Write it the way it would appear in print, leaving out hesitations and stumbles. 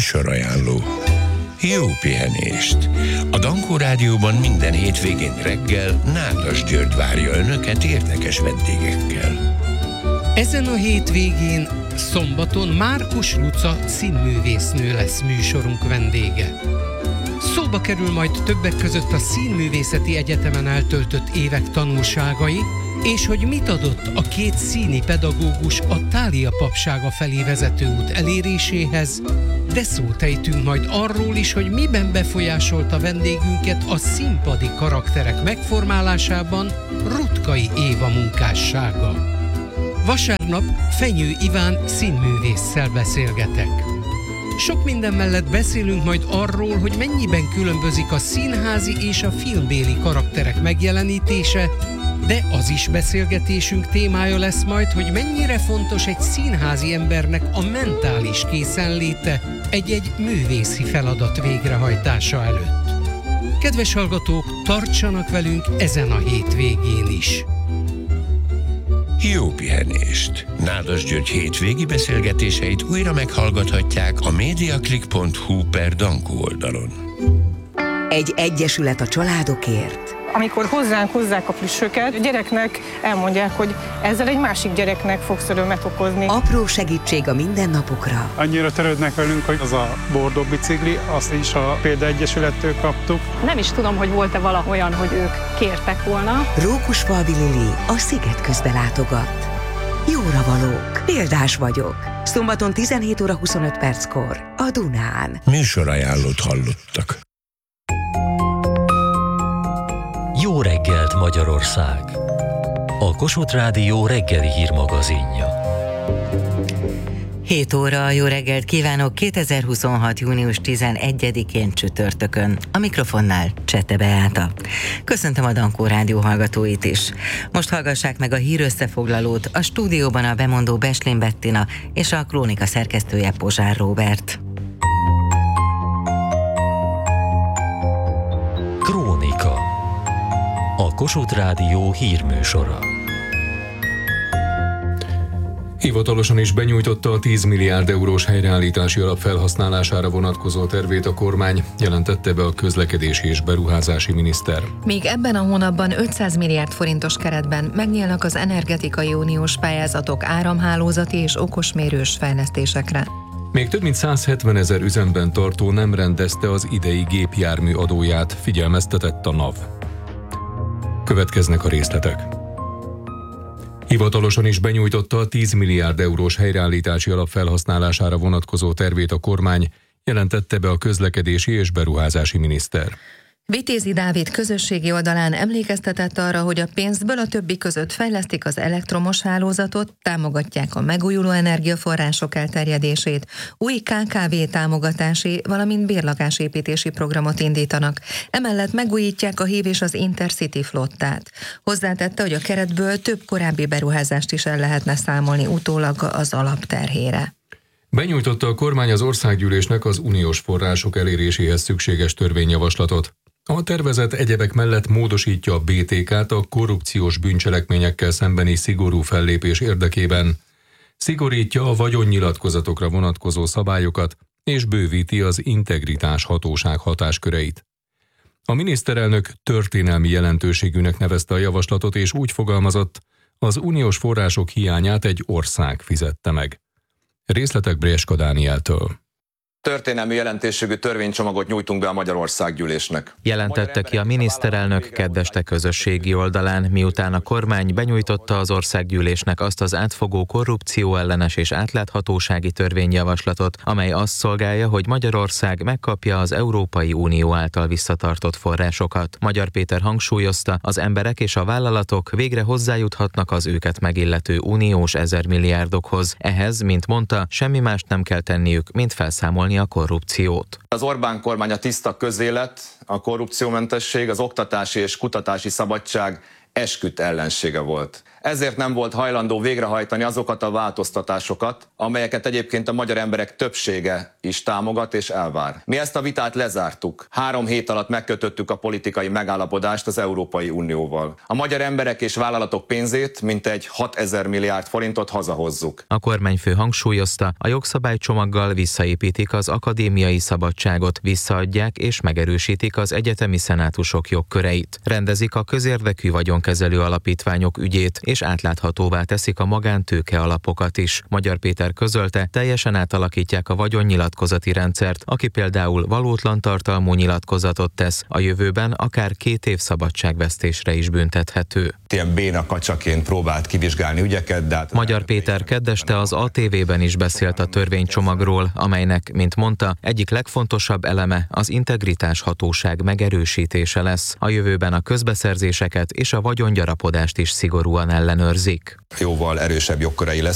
Műsorajánló. Jó pihenést! A Dankó Rádióban minden hétvégén reggel Nádas György várja önöket érdekes vendégekkel. Ezen a hétvégén szombaton Márkus Luca színművésznő lesz műsorunk vendége. Szóba kerül majd többek között a Színművészeti Egyetemen eltöltött évek tanulságai, és hogy mit adott a két színi pedagógus a Thália papsága felé vezető út eléréséhez, de szót ejtünk majd arról is, hogy miben befolyásolta vendégünket a színpadi karakterek megformálásában Rutkai Éva munkássága. Vasárnap Fenyő Iván színművésszel beszélgetek. Sok minden mellett beszélünk majd arról, hogy mennyiben különbözik a színházi és a filmbéli karakterek megjelenítése, de az is beszélgetésünk témája lesz majd, hogy mennyire fontos egy színházi embernek a mentális készenléte egy-egy művészi feladat végrehajtása előtt. Kedves hallgatók, tartsanak velünk ezen a hétvégén is! Jó pihenést! Nádas György hétvégi beszélgetéseit újra meghallgathatják a mediaclick.hu/Dankó oldalon. Egy egyesület a családokért. Amikor hozzánk hozzák a plüssöket, a gyereknek elmondják, hogy ezzel egy másik gyereknek fogsz örömet okozni. Apró segítség a mindennapokra. Annyira törődnek velünk, hogy az a bordó bicikli, azt is a példaegyesülettől kaptuk. Nem is tudom, hogy volt-e valahol, hogy ők kértek volna. Rókusfalvi Lili a Sziget közbe látogat. Jóra valók, példás vagyok. Szombaton 17 óra 25 perckor a Dunán. Műsorajánlót hallottak. Jó reggelt, Magyarország! A Kossuth Rádió reggeli hírmagazinja. 7 óra, jó reggelt kívánok, 2026. június 11-én csütörtökön. A mikrofonnál Csete Beáta. Köszöntöm a Dankó Rádió hallgatóit is. Most hallgassák meg a hírösszefoglalót, a stúdióban a bemondó Beslin Bettina és a Krónika szerkesztője Pozsár Róbert. Krónika. A Kossuth Rádió hírműsora. Hivatalosan is benyújtotta a 10 milliárd eurós helyreállítási alap felhasználására vonatkozó tervét a kormány, jelentette be a közlekedési és beruházási miniszter. Még ebben a hónapban 500 milliárd forintos keretben megnyílnak az energetikai uniós pályázatok áramhálózati és okosmérős fejlesztésekre. Még több mint 170 000 üzemben tartó nem rendezte az idei gépjármű adóját, figyelmeztetett a NAV. Következnek a részletek. Hivatalosan is benyújtotta a 10 milliárd eurós helyreállítási alap felhasználására vonatkozó tervét a kormány, jelentette be a közlekedési és beruházási miniszter. Vitézi Dávid közösségi oldalán emlékeztetett arra, hogy a pénzből a többi között fejlesztik az elektromos hálózatot, támogatják a megújuló energiaforrások elterjedését, új KKV támogatási, valamint bérlakásépítési programot indítanak. Emellett megújítják a Hív és az Intercity flottát. Hozzátette, hogy a keretből több korábbi beruházást is el lehetne számolni utólag az alapterhére. Benyújtotta a kormány az országgyűlésnek az uniós források eléréséhez szükséges törvényjavaslatot. A tervezet egyebek mellett módosítja a BTK-t a korrupciós bűncselekményekkel szembeni szigorú fellépés érdekében, szigorítja a vagyonnyilatkozatokra vonatkozó szabályokat és bővíti az integritás hatóság hatásköreit. A miniszterelnök történelmi jelentőségűnek nevezte a javaslatot, és úgy fogalmazott, az uniós források hiányát egy ország fizette meg. Részletek Brieska Dánieltől. Történelmi jelentőségű törvénycsomagot nyújtunk be a Magyarországgyűlésnek. Jelentette ki a miniszterelnök kedveste közösségi oldalán, miután a kormány benyújtotta az országgyűlésnek azt az átfogó korrupcióellenes és átláthatósági törvényjavaslatot, amely azt szolgálja, hogy Magyarország megkapja az Európai Unió által visszatartott forrásokat. Magyar Péter hangsúlyozta, az emberek és a vállalatok végre hozzájuthatnak az őket megillető uniós 1000 milliárdokhoz. Ehhez, mint mondta, semmi mást nem kell tenniük, mint felszámolni a korrupciót. Az Orbán kormány a tiszta közélet, a korrupciómentesség, az oktatási és kutatási szabadság esküdt ellensége volt. Ezért nem volt hajlandó végrehajtani azokat a változtatásokat, amelyeket egyébként a magyar emberek többsége is támogat és elvár. Mi ezt a vitát lezártuk. 3 hét alatt megkötöttük a politikai megállapodást az Európai Unióval. A magyar emberek és vállalatok pénzét, mintegy 6000 milliárd forintot hazahozzuk. A kormányfő hangsúlyozta, a jogszabálycsomaggal visszaépítik az akadémiai szabadságot, visszaadják és megerősítik az egyetemi szenátusok jogköreit. Rendezik a közérdekű vagyonkezelő alapítványok ügyét, és átláthatóvá teszik a magántőke alapokat is. Magyar Péter közölte, teljesen átalakítják a vagyonnyilatkozati rendszert, aki például valótlan tartalmú nyilatkozatot tesz, a jövőben akár 2 év szabadságvesztésre is büntethető. Ilyen béna kacsaként próbált kivizsgálni ügyeket, de Magyar Péter keddeste az ATV-ben is beszélt a törvénycsomagról, amelynek, mint mondta, egyik legfontosabb eleme az integritás hatóság megerősítése lesz. A jövőben a közbeszerzéseket és a vagyongyarapodást is szigorúan ellenőrzik. Jóval erősebb jogkörei lesz.